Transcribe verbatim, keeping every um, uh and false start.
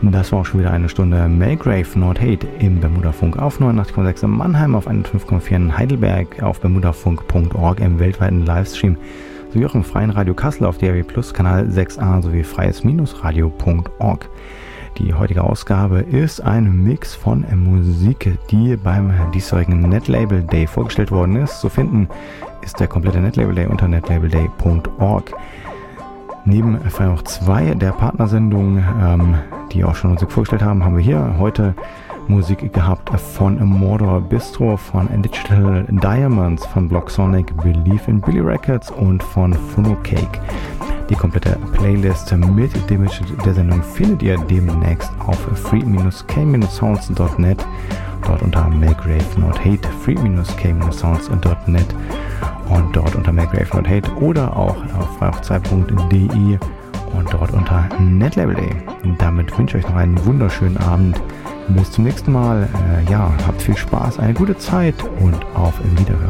Das war auch schon wieder eine Stunde Mailgrave Not Hate im Bermudafunk auf neunundachtzig Komma sechs in Mannheim, auf hundertfünf Komma vier in Heidelberg, auf bermudafunk punkt org im weltweiten Livestream, sowie auch im freien Radio Kassel auf D A B Plus Kanal sechs a sowie freies-radio punkt org. Die heutige Ausgabe ist ein Mix von Musik, die beim diesjährigen Netlabel Day vorgestellt worden ist. Zu finden ist der komplette Netlabel Day unter netlabelday punkt org. Neben noch zwei der Partnersendungen, ähm, die auch schon Musik vorgestellt haben, haben wir hier heute Musik gehabt von Mordor Bistro, von Digital Diamonds, von Block Sonic, Believe in Billy Records und von Funo Cake. Die komplette Playlist mit dem Image der Sendung findet ihr demnächst auf free dash k dash sounds dot net, dort unter Mailgrave Not Hate, free dash k dash sounds dot net und dort unter Mailgrave Not Hate oder auch auf frei zwei punkt d e und dort unter Netlabel Day. Und damit wünsche ich euch noch einen wunderschönen Abend. Bis zum nächsten Mal. Äh, ja, habt viel Spaß, eine gute Zeit und auf Wiederhören.